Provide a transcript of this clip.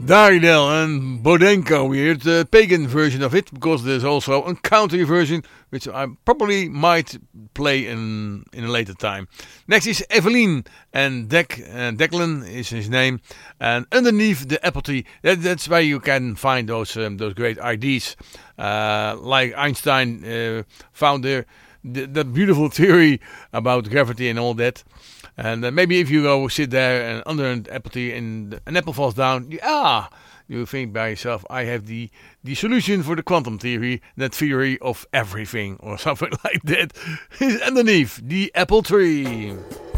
Daridel and Bodenko. We heard the pagan version of it because there's also a country version which I probably might play in a later time. Next is Evelyn and Declan is his name, and Underneath the Apple Tree. That's where you can find those great ideas, like Einstein found the beautiful theory about gravity and all that. And maybe if you go sit there and under an apple tree and an apple falls down, you think by yourself, I have the solution for the quantum theory, that theory of everything or something like that is underneath the apple tree.